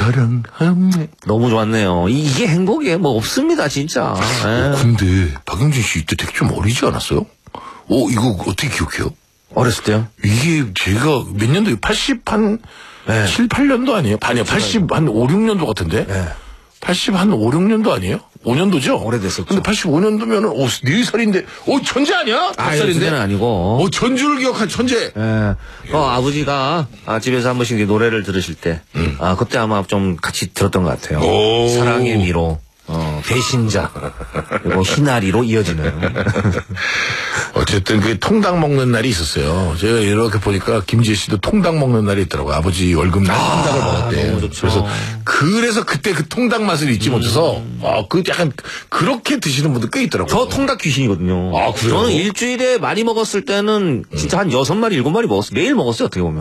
사랑함에. 너무 좋았네요. 이게 행복이에요. 뭐 없습니다, 진짜. 근데 박영진 씨 이때 되게 좀 어리지 않았어요? 이거 어떻게 기억해요? 어렸을 때요? 이게 제가 몇 년도에 80한 7, 8년도 아니에요? 아니요, 80 한 5, 6년도 같은데? 80 한 5, 6년도 아니에요? 5년도죠? 오래됐었죠. 근데 85년도면은, 4살인데, 천재 아니야? 5살인데? 천재는 아니고. 전주를 기억한 천재! 아버지가, 집에서 한 번씩 노래를 들으실 때, 그때 아마 좀 같이 들었던 것 같아요. 사랑의 미로, 배신자, 그리고 희나리로 이어지는. 어쨌든 그 통닭 먹는 날이 있었어요. 제가 이렇게 보니까 김지혜 씨도 통닭 먹는 날이 있더라고요. 아버지 월급 날 통닭을 먹었대요. 너무 좋죠. 그래서 그때 그 통닭 맛을 잊지 못해서 그 약간 그렇게 드시는 분들 꽤 있더라고요. 저 통닭 귀신이거든요. 그래요? 저는 일주일에 많이 먹었을 때는 진짜 한 6마리, 7마리 먹었어요. 매일 먹었어요, 어떻게 보면.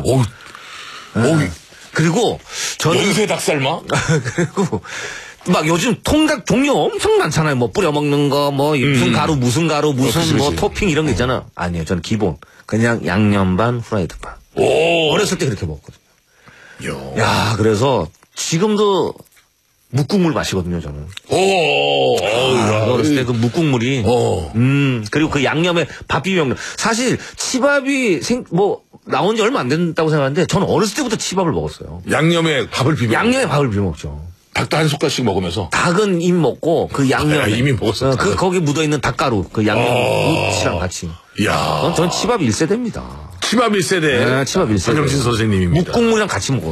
그리고 저는 연쇄 닭살마? 그리고 막 요즘 통닭 종류 엄청 많잖아요. 뭐 뿌려 먹는 거, 뭐 무슨 가루, 무슨 그치. 뭐 토핑 이런 거 있잖아. 아니에요. 저는 기본 그냥 양념 반, 프라이드 반. 어렸을 때 그렇게 먹었거든요. 야, 그래서 지금도 묵국물 마시거든요, 저는. 어렸을 때 그 묵국물이. 그리고 그 양념에 밥 비벼 먹는. 사실 치밥이 나온 지 얼마 안 된다고 생각하는데 저는 어렸을 때부터 치밥을 먹었어요. 양념에 밥을 비벼. 양념에 밥을 비벼 먹죠. 닭도 한 숟갈씩 먹으면서. 닭은 이미 먹고 그 양념 이미 먹었어. 거기 묻어 있는 닭가루 그 양념 무치랑 같이. 야, 전 치밥 1세대입니다. 치밥 1세대. 네, 치밥 1세대. 박영진 선생님입니다. 묵국물이랑 같이 먹어요.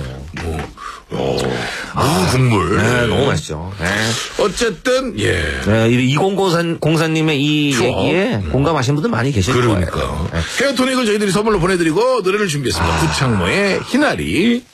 국물. 네, 너무 맛있죠. 네. 어쨌든 2004님의 이 얘기에 공감하시는 분들 많이 계실 거예요. 그러니까 헤어토닉을 저희들이 선물로 보내드리고 노래를 준비했습니다. 구창모의 희나리.